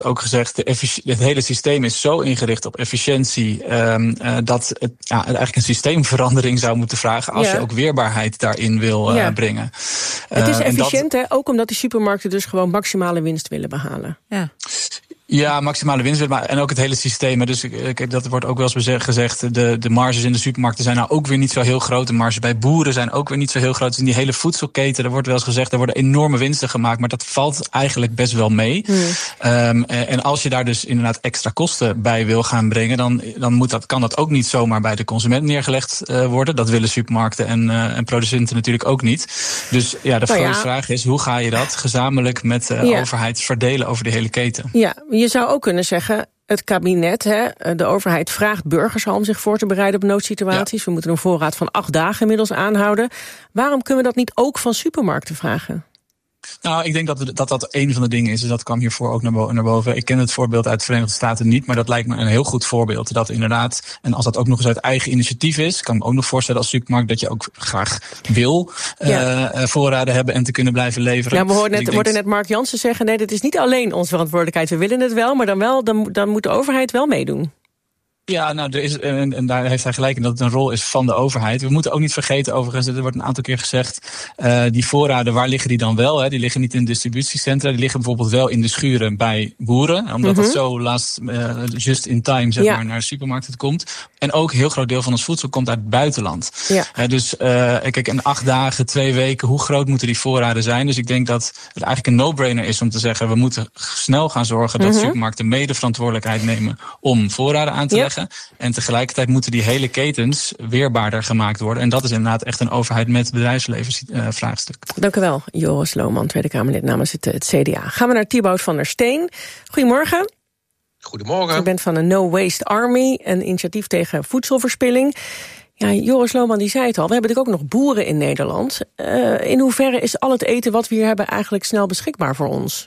ook gezegd, het hele systeem is zo ingericht op efficiëntie dat het eigenlijk een systeemverandering zou moeten vragen als je ook weerbaarheid daarin wil brengen. Het is efficiënt, hè? Ook omdat die supermarkten dus gewoon maximale winst willen behalen. Ja, maximale winst. En ook het hele systeem. Dus dat wordt ook wel eens gezegd. De marges in de supermarkten zijn nou ook weer niet zo heel groot. De marges bij boeren zijn ook weer niet zo heel groot. Dus in die hele voedselketen, er wordt wel eens gezegd, er worden enorme winsten gemaakt. Maar dat valt eigenlijk best wel mee. En als je daar dus inderdaad extra kosten bij wil gaan brengen, dan kan dat ook niet zomaar bij de consument neergelegd worden. Dat willen supermarkten en producenten natuurlijk ook niet. Dus de grote vraag is, hoe ga je dat gezamenlijk met de overheid verdelen over de hele keten? Ja, je zou ook kunnen zeggen, het kabinet, de overheid vraagt burgers al om zich voor te bereiden op noodsituaties. Ja. We moeten een voorraad van 8 dagen inmiddels aanhouden. Waarom kunnen we dat niet ook van supermarkten vragen? Nou, ik denk dat een van de dingen is. Dus dat kwam hiervoor ook naar boven. Ik ken het voorbeeld uit de Verenigde Staten niet, maar dat lijkt me een heel goed voorbeeld. Dat inderdaad, en als dat ook nog eens uit eigen initiatief is, kan ik me ook nog voorstellen als supermarkt dat je ook graag wil voorraden hebben en te kunnen blijven leveren. Ja, we hoorden net Mark Jansen zeggen, nee, dat is niet alleen onze verantwoordelijkheid. We willen het wel, maar dan moet de overheid wel meedoen. Ja, nou, er is, en daar heeft hij gelijk in dat het een rol is van de overheid. We moeten ook niet vergeten, overigens, er wordt een aantal keer gezegd, die voorraden, waar liggen die dan wel? Die liggen niet in distributiecentra, die liggen bijvoorbeeld wel in de schuren bij boeren, omdat het zo just in time, zeg maar, naar de supermarkten komt. En ook een heel groot deel van ons voedsel komt uit het buitenland. Ja. Dus kijk, in 8 dagen, 2 weken, hoe groot moeten die voorraden zijn? Dus ik denk dat het eigenlijk een no-brainer is om te zeggen, we moeten snel gaan zorgen dat supermarkten mede verantwoordelijkheid nemen om voorraden aan te leggen. En tegelijkertijd moeten die hele ketens weerbaarder gemaakt worden. En dat is inderdaad echt een overheid met bedrijfsleven vraagstuk. Dank u wel, Joris Lohman, Tweede Kamerlid namens het CDA. Gaan we naar Thibaut van der Steen. Goedemorgen. Goedemorgen. U bent van de No Waste Army, een initiatief tegen voedselverspilling. Ja, Joris Lohman die zei het al, we hebben natuurlijk ook nog boeren in Nederland. In hoeverre is al het eten wat we hier hebben eigenlijk snel beschikbaar voor ons?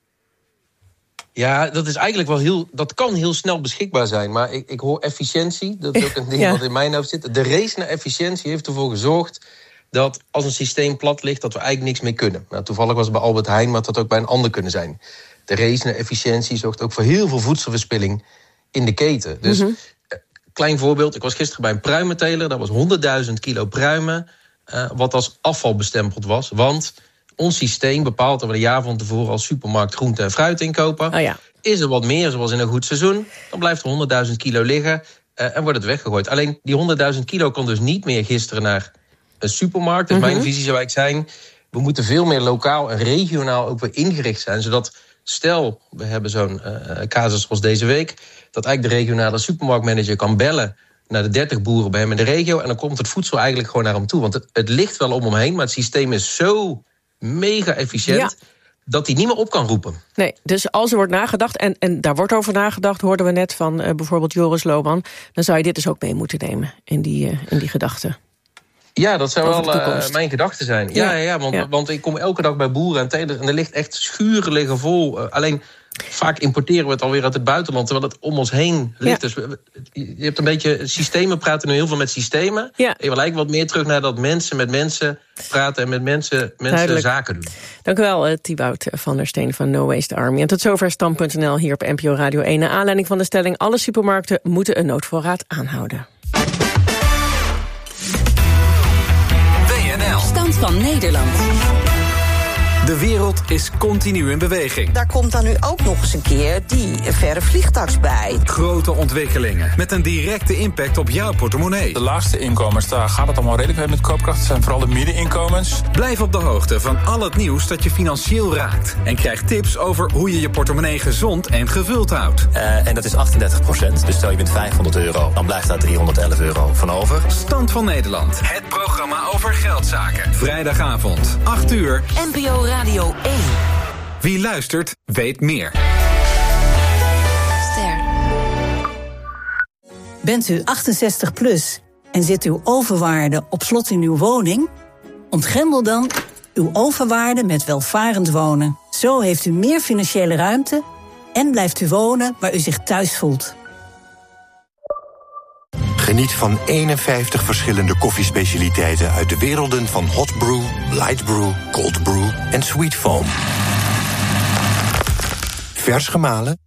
Ja, dat is eigenlijk wel dat kan heel snel beschikbaar zijn. Maar ik hoor efficiëntie, dat is ook een ding wat in mijn hoofd zit. De race naar efficiëntie heeft ervoor gezorgd dat als een systeem plat ligt, dat we eigenlijk niks meer kunnen. Nou, toevallig was het bij Albert Heijn, maar dat had ook bij een ander kunnen zijn. De race naar efficiëntie zorgt ook voor heel veel voedselverspilling in de keten. Dus, klein voorbeeld, ik was gisteren bij een pruimenteler. Dat was 100.000 kilo pruimen, wat als afval bestempeld was. Want ons systeem bepaalt dat we een jaar van tevoren als supermarkt groente en fruit inkopen. Oh ja. Is er wat meer, zoals in een goed seizoen, dan blijft er 100.000 kilo liggen en wordt het weggegooid. Alleen die 100.000 kilo kon dus niet meer gisteren naar een supermarkt. Dus mijn visie zou eigenlijk zijn, we moeten veel meer lokaal en regionaal ook weer ingericht zijn. Zodat, stel, we hebben zo'n casus zoals deze week, dat eigenlijk de regionale supermarktmanager kan bellen naar de 30 boeren bij hem in de regio en dan komt het voedsel eigenlijk gewoon naar hem toe. Want het ligt wel om hem heen, maar het systeem is zo mega efficiënt dat hij niet meer op kan roepen. Nee, dus als er wordt nagedacht, en daar wordt over nagedacht, hoorden we net van bijvoorbeeld Joris Lohman, dan zou je dit dus ook mee moeten nemen in die gedachten. Ja, dat zou wel mijn gedachte zijn. Want ik kom elke dag bij boeren en telers en er ligt echt schuren liggen vol. Alleen vaak importeren we het alweer uit het buitenland, terwijl het om ons heen ligt. Dus je hebt een beetje systemen, praten nu heel veel met systemen. Ja. Je wil eigenlijk wat meer terug naar dat mensen met mensen praten en met mensen zaken doen. Dank u wel, Thibaut van der Steen van No Waste Army. En tot zover Stand.nl hier op NPO Radio 1. Naar aanleiding van de stelling, alle supermarkten moeten een noodvoorraad aanhouden. Stand van Nederland. De wereld is continu in beweging. Daar komt dan nu ook nog eens een keer die verre vliegtax bij. Grote ontwikkelingen met een directe impact op jouw portemonnee. De laagste inkomens, daar gaat het allemaal redelijk met koopkracht. Het zijn vooral de middeninkomens. Blijf op de hoogte van al het nieuws dat je financieel raakt. En krijg tips over hoe je je portemonnee gezond en gevuld houdt. En dat is 38%. Dus stel je bent €500, dan blijft daar €311 van over. Stand van Nederland. Het programma over geldzaken. Vrijdagavond, 8 uur. NPO Radio 1. Wie luistert, weet meer. Ster. Bent u 68 plus en zit uw overwaarde op slot in uw woning? Ontgrendel dan uw overwaarde met welvarend wonen. Zo heeft u meer financiële ruimte en blijft u wonen waar u zich thuis voelt. Geniet van 51 verschillende koffiespecialiteiten uit de werelden van hot brew, light brew, cold brew en sweet foam. Vers gemalen,